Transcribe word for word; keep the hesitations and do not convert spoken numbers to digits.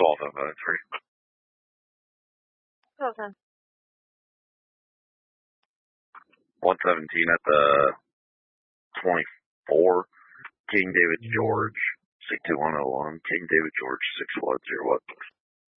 twelve five five three. Okay. one seventeen at the twenty-four. King David George, six two one oh one. King David George, six one zero one.